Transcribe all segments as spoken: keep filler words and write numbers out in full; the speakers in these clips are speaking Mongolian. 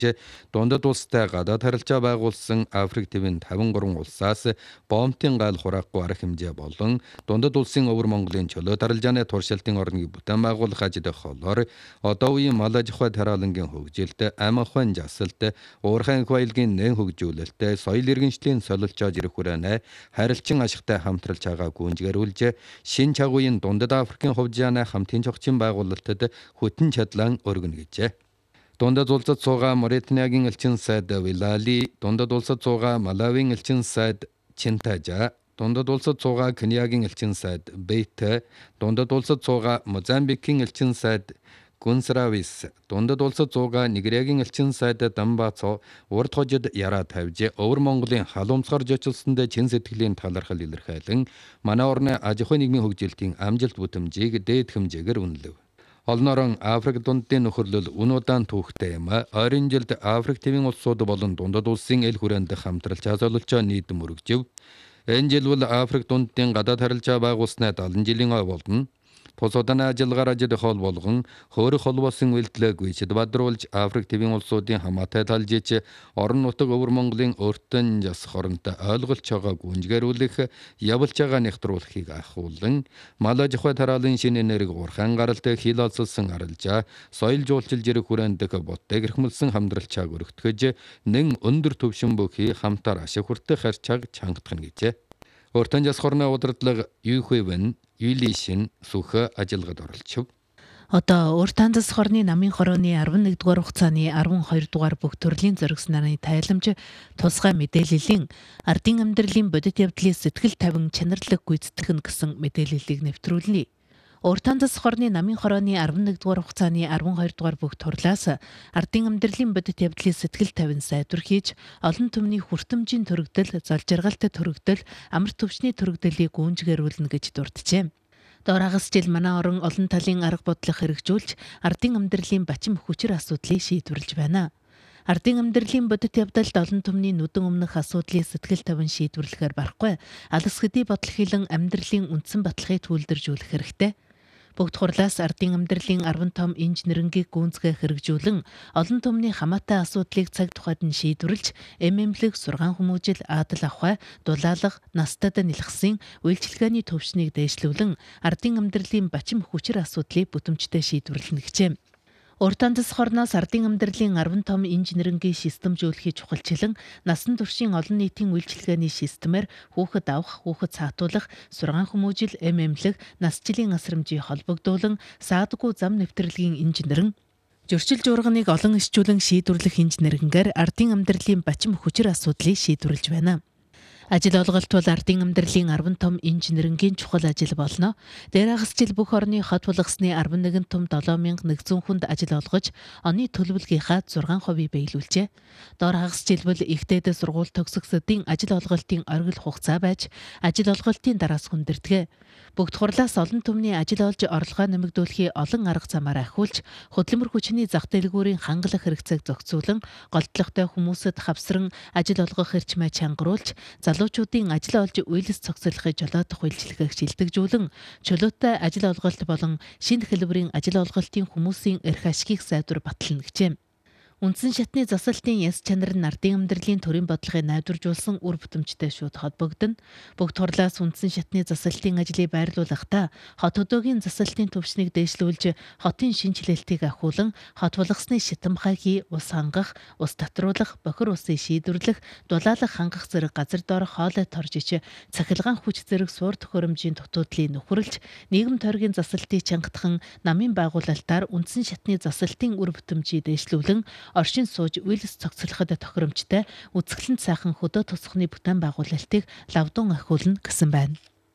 Дундад улстай гадаад харилцаа байгуулсан Африк твийн тавин гурван улсаас боомтын гал хураахгүй арга хэмжээ болон дундад улсын өвөр Монголын чөлөө даралжааны туршилтын орныг бүтээн байгуулах ажлын холоор одоо үеийн мал аж ахуй тариалангийн хөгжилд, ам ахуйн жасалт, уурхайн баялагын нэн хөгжүүлэлт, соёл иргэншлийн солилцоож ирэх хүрээнд харилцан ашигтай хамтралж байгаа гүнжгэрүүлж, шин чагуугийн дундад Африкийн хувьжааны хамтын чогчин байгуулалтад хүтэн чадлан өргөнө гэжээ. Дундад улсад суугаа Моританиагийн элчин сайд Вилали, дундад улсад суугаа Малавийн элчин сайд Чинтажа, дундад улсад суугаа Кениягийн элчин сайд Бейт, дундад улсад суугаа Мозамбикийн элчин сайд Гунсравис, дундад улсад суугаа Нигериягийн элчин сайд Дамбацо урд хожид яраа тавьж, өвөр Монголын халамсгаар жочилсонд чин сэтгэлийн талархал илэрхийлэн манай орны аж ахуй нийгмийн хөгжилтийн амжилт бүтэмжийг дээд хэмжээгээр үнэлв. Олнорон Африк дундын нөхөрлөл үн удаан түүхтэй юм. Ойрын жилд Африк твийн улсууд болон дундад улсын эл хүрээнд хамтралж азоололцоо нийтэм өргөжив. Энэ жил бол Африк дундын гадаад харилцаа байгуулсны далан жилийн ой болно. Тус удааны ажиллагаар ажил хол болгон хөөрөх холбоосон үйлдэлээ гүйцэд бадруулж Африк твийн улсуудын хамаатай талжиж орон нутаг өвөр Монголын өртөн жас хоронтой ойлголж байгаа гүнжгэрүүлэх явуулж байгаа нэвтрүүлэхийг ахуулан мал аж ахуй тариалан шинэ нэрийг урхан гаралт хил олсолсон арилжаа соёл жуулчилж ирэх хүрээндх боттыг эрхмэлсэн хамдралчааг өргөтгөж нэн өндөр төвшин бүхий хамтаар ашиг хүртэх харьцааг чангатгах гэжээ. Өртөн жас хорны удирдлага Юхвен Юлишин сүхэ ажиллагад оролцов. Одоо Уртан зас хорны намын хорооны арван нэгдүгээр хугацааны арван хоёр дугаар бүх төрлийн зөргис нарны тайламж тусгай мэдээллийн ардын амьдралын бодит явдлын сэтгэл тавин чанарлаг гүйцэтгэх гэсэн мэдээллийг нэвтрүүлнэ. Уртан зас хорны намын хорооны арван нэгдүгээр хугацааны арван хоёр дугаар бүх турлаас ардын амьдралын бодит явдлын сэтгэл тавин сайдвар хийж олон түмний хүртэмжийн төрөгдөл, зол жаргалтай төрөгдөл, амар төвчний төрөгдөлийг гүнжгэрүүлнэ гэж дурджээ. Доор хагас жил манай орон олон талын арга бодлого хэрэгжүүлж ардын амьдралын бачим хүчир асуудлыг шийдвэрлэж байна. Ардын амьдралын бодит явдалд олон түмний нүдэн өмнөх асуудлыг сэтгэл тавин шийдвэрлэхээр барахгүй алс хэдий бодол хилэн амьдралын үндсэн баталгыг төлөвлөжүүлэх хэрэгтэй. Бүгд хурлаас ардын амьдралын арван том инженерингийг гүнзгий хэрэгжүүлэн олон түмний хамаатай асуудлыг цаг тухайд нь шийдвэрлж эмэмлэг, сургаан хүмүүжил, аадал авахай, дулаалга, настад нэлхсэн үйлчилгээний төвшнийг дээшлүүлэн ардын амьдралын бачим хүчир асуудлыг бүтэмжтэй шийдвэрлэнэ гэжээ. Уртан зас хорноос ардын амьдралын арван том инженерингийн системжүүлэхий чухалчлан насан туршийн олон нийтийн үйлчилгээний системээр хүүхэд авах, хүүхэд цаатуулах, сургаан хүмүүжил, эм эмнэлэг, насжилийн асрамжийг холбогдуулан саадгүй зам нэвтрэлгийн инженерин зөрчил журганыг олон исчүүлэн шийдвэрлэх инженерингээр ардын амьдралын бачим хүчир асуудлыг шийдвэрлэж байна. Ажил олголт бол ардын амьдралын арван том инженерингийн чухал ажил болно. Дээр хагас жил бүх орны хот булгасны арван нэгэн том долоо мянга нэгдсэн хүнд ажил олгож, оны төлөвлөгийнхаа зургаан хувийг биелүүлжээ. Доор хагас жил бол ихтэйд сургууль төгсгсөдийн ажил олголтын оргил хугацаа байж, ажил олголтын дараас хүндэрдэг. Бүгд хурлаас олон түмний ажил олж орлогоо нэмэгдүүлэхий олон арга замаар ахиулж, хөдөлмөр хүчний зах дэлгүүрийн хангалах хэрэгцээг зохицуулан, голдлоготой хүмүүсэд хавсран ажил олгох эрчмээ чангаруулж, залуучуудын ажил олж үйлс цогцлохыг жолоодох үйлчилгээг шилдэгжүүлэн, чөлөөтэй ажил олголт болон шинэ хэлбэрийн ажил олголтын хүмүүсийн эрх ашгийг сайдвар батлна гэжээ. Үндсэн шатны засалтын яс чанар нь ардын амьдралын төрийн бодлогыг найдваржуулсан үр бүтэмжтэй шууд холбогдно. Бүгд хурлаас үндсэн шатны засалтын ажлыг байрлуулахдаа хот хөдөөгийн засалтын төвшнийг дээшлүүлж, хотын шинжилэлтийг ахиулан, хот булгасны шитэмхайг ус хангах, ус татруулах, бохир усыг шийдвэрлэх, дулаалах хангах зэрэг газар доорх хоолой торж ич, цахилгаан хүч зэрэг суур төхөөрөмжийн дутуудлыг нөхөрлж, нийгэм тойргийн засалтыг чангатхан намын байгуулалтаар үндсэн шатны засалтын үр бүтэмжийг дээшлүүлэн оршин сууж үйлс цогцлоход тохиромжтой үзэсгэлэнт сайхан хөдөө тусахны бүтээн байгуулалтыг лавдун ахиулна гэсэн байна.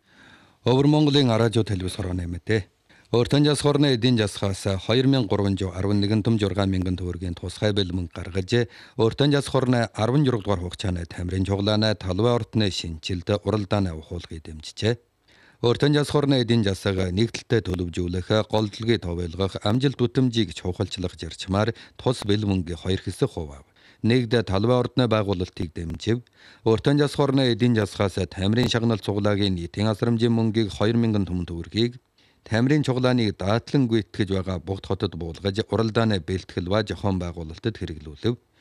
Өвөр Монголын араажуу телевиз хорооны мэдээ. Уртан жас хорны эдийн засгаас хоёр мянган гурван жүз арван нэгэн том жургаан мянган төгрөгийн тусгай бэлмэн гаргаж, уртан жас хорны арван журга дугаар хугацааны тамирын чуглааны талбай ортны шинжилд уралдааны ухуулгыг дэмжижээ. Уртан жас хорны эдийн засаг нэгдэлтэй төлөвжүүлэх, голдлогыг товойлгох, амжилт бүтэмжийг чухалчлах зарчмаар тус бэлмэнгийн хоёр хэсэг хуваав. Нэгд талбай ордны байгуулалтыг дэмжив. Уртан жас хорны эдийн засгаас тамирын шагнал цуглаагийн нийтийн асрамжийн мөнгийг хоёр мянган том төгрөгийг, тамирын чуглааныг даатлан гүйтгэж байгаа бүгд хотод буулгаж, уралдааны бэлтгэл ба зохион байгуулалтад хэрэглүүлв.